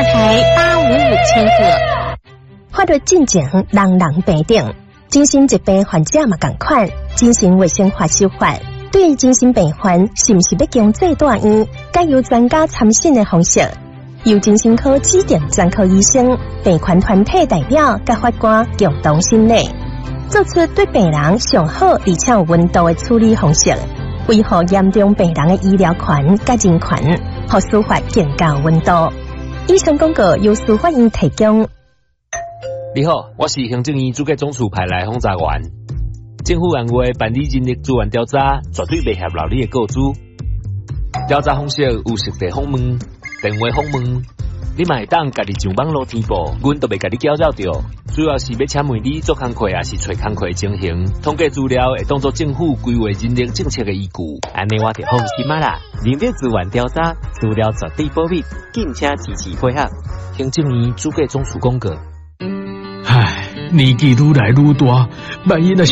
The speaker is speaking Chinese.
台855千赫。 法律进程人人平等，精神疾病患者嘛同款。精神卫生法修法对精神病患是不是要强制住院，该由专家参审的方式，由精神科指定专科医生、病患团体代表甲法官共同审理，做出对病人上好而且有温度的处理方式，维护严重病人的医疗权甲人权，和司法更加有温度。以上广告由司法院提供。 你好，我是行政院主计总处派来访查员。政府按话办理人力资源调查，绝对袂合劳你的告知。调查方式有实地访问、电话访问，你嘛会当家己上网络填报，阮都袂甲你搅扰着。主要是要请问你做工课，也是找工课情形，统计资料会当作政府规划人力政策的依据。 安尼我就放心啦。人力资源调查资料绝对保密，敬请支持配合。 行政院主计总处公告。 唉，年纪愈来愈大，万一若